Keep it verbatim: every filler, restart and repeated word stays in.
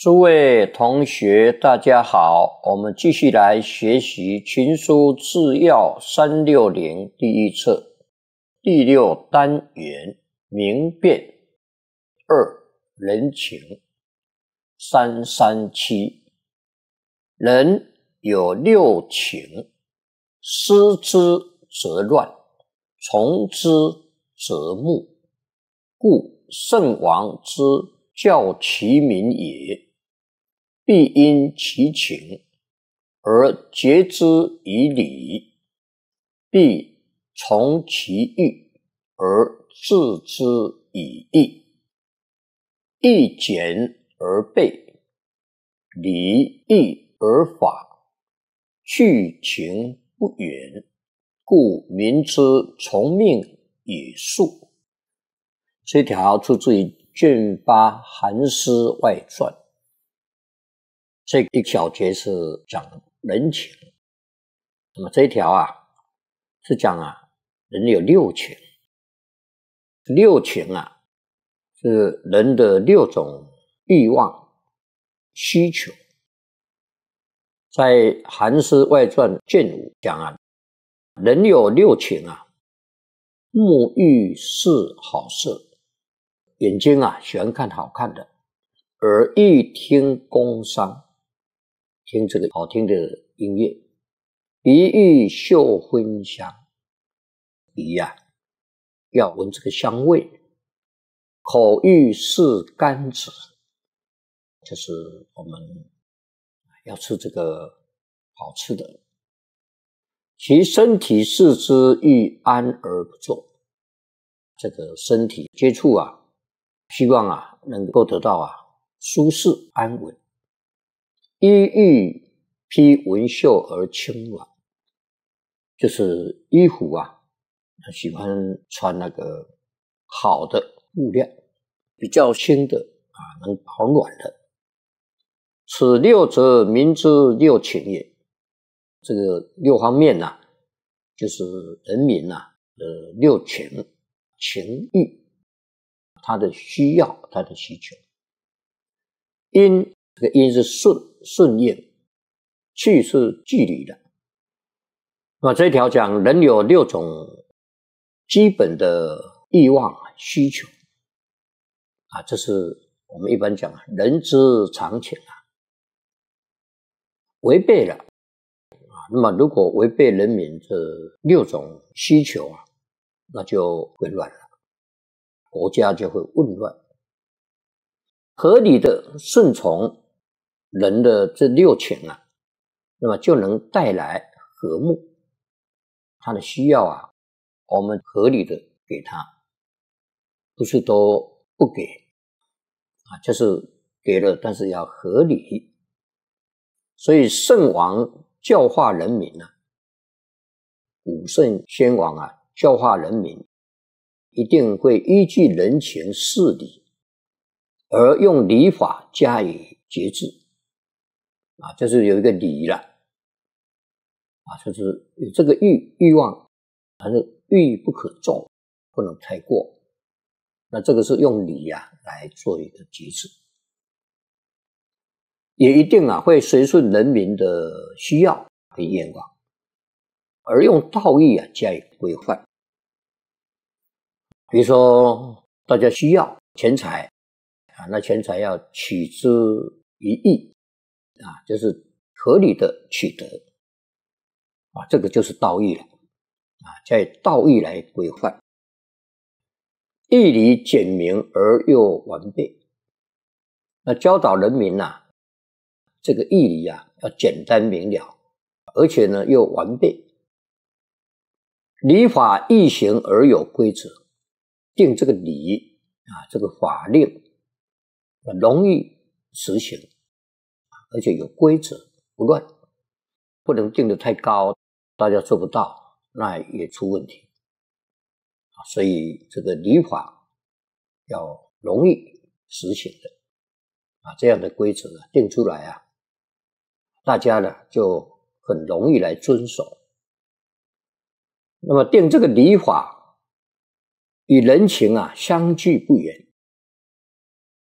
诸位同学，大家好，我们继续来学习《群书治要三六零》第一册第六单元明辨二人情三三七。人有六情，失之则乱，从之则木，故圣王之教其民也，必因其情而节之以礼，必从其欲而治之以义。义简而备，礼义而法，去情不远，故民之从命也速。这条出自于卷八《韩诗外传》，这一小节是讲人情。那么这一条啊，是讲啊，人有六情。六情啊，是人的六种欲望、需求。在《韩诗外传》卷五讲啊，人有六情啊，目欲视好色。眼睛啊喜欢看好看的，耳欲听宫商，听这个好听的音乐，鼻欲嗅芬香，鼻啊要闻这个香味，口欲视甘子，就是我们要吃这个好吃的，其身体视之欲安而不作，这个身体接触啊希望啊能够得到啊舒适安稳。衣欲披文绣而轻软，就是衣服啊喜欢穿那个好的布料，比较轻的啊能保暖的。此六则民之六情也。这个六方面啊，就是人民啊的六情，情欲，他的需要，他的需求。因，这个因是顺顺应，去是距离的。那么这一条讲人有六种基本的欲望需求啊，这是我们一般讲人之常情啊。违背了啊，那么如果违背人民这六种需求啊，那就会乱了，国家就会混乱。合理的顺从人的这六情啊，那么就能带来和睦。他的需要啊，我们合理的给他，不是都不给啊，就是给了，但是要合理。所以圣王教化人民啊，古圣先王啊教化人民，一定会依据人情事理，而用礼法加以节制啊，就是有一个礼了啊，就是有这个欲欲望，但是欲不可纵，不能太过。那这个是用礼啊来做一个节制，也一定啊会随顺人民的需要和愿望，而用道义啊加以规范。比如说大家需要钱财啊，那钱财要取之于义啊，就是合理的取得啊，这个就是道义了啊，加以道义来规范。义理简明而又完备，那教导人民啊，这个义理啊要简单明了，而且呢又完备。礼法易行而有规则，定这个礼啊，这个法令容易实行，而且有规则，不乱，不能定得太高，大家做不到，那也出问题。所以这个礼法要容易实行的啊，这样的规则啊定出来啊，大家呢就很容易来遵守。那么定这个礼法与人情啊相距不远，